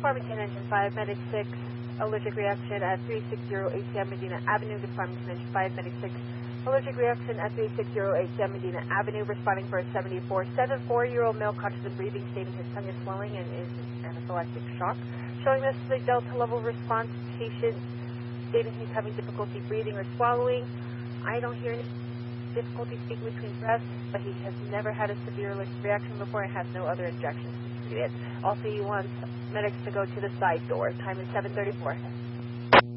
Farmington Engine 5, Medic 6, allergic reaction at 3608 San Medina Avenue to Farmington Engine 5, Medic 6, allergic reaction at 3608 San Medina Avenue, responding for a 74-year-old male conscious of breathing, stating his tongue is swelling and is in anaphylactic shock. Showing this is a Delta level response patient, stating he's having difficulty breathing or swallowing. I don't hear any difficulty speaking between breaths, but he has never had a severe allergic reaction before and has no other injections to treat it. Also, he wants medics to go to the side door. Time is 7:34.